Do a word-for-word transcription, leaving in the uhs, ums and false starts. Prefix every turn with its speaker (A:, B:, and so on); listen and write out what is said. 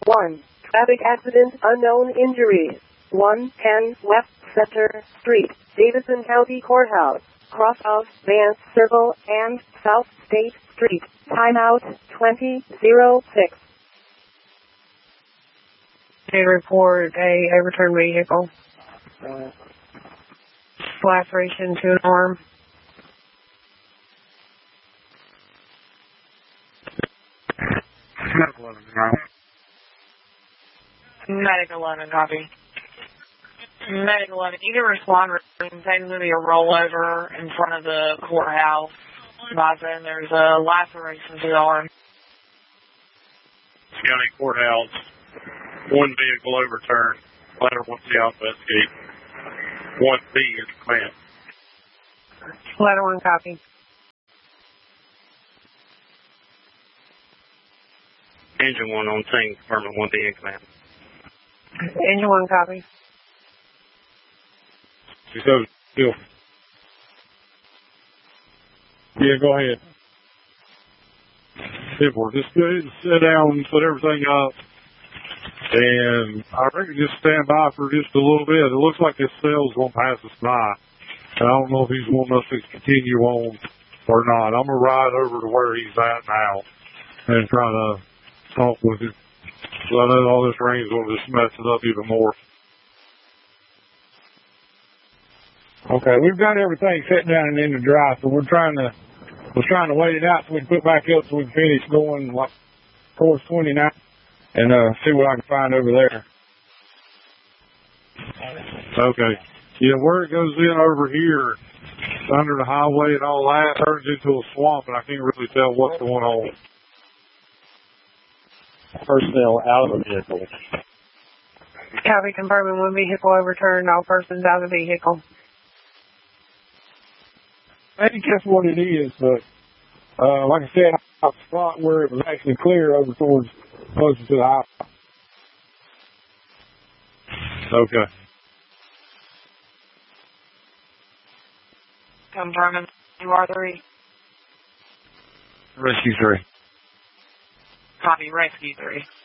A: one. Traffic accident, unknown injuries. one ten West Center Street, Davidson County Courthouse, cross of Vance Circle and South State Street. Timeout twenty oh six.
B: They report a overturned vehicle. Uh, laceration to an arm. Medic eleven, copy. Medic eleven, you can respond. There's going to be a rollover in front of the courthouse. And there's a laceration to the arm.
C: County Courthouse, one vehicle overturned. Ladder one C investigate. one B is command.
B: Ladder one, copy.
C: Engine one on scene, confirming one B in command.
B: Engine one, copy.
C: Just go, Bill.
D: Yeah, go ahead. Simple. Just go ahead and sit down and put everything up. And I reckon just stand by for just a little bit. It looks like this cell's going to pass us by. And I don't know if he's wanting us to continue on or not. I'm going to ride over to where he's at now and try to talk with him. So I know all this rain's going to just mess it up even more. Okay, we've got everything set down and in the dry, so we're trying to we're trying to wait it out so we can put back up so we can finish going like towards twenty-nine and uh, see what I can find over there. Okay. Yeah, where it goes in over here, under the highway and all that, turns into a swamp, and I can't really tell what's going on.
E: Personnel out of the vehicle.
B: Copy, confirming one vehicle overturned, all persons out of the vehicle.
D: I think that's what it is, but uh, like I said, I found a spot where it was actually clear over towards closer to the house. Okay.
B: Confirming you are three.
D: Rescue three.
B: Copy, rescue three.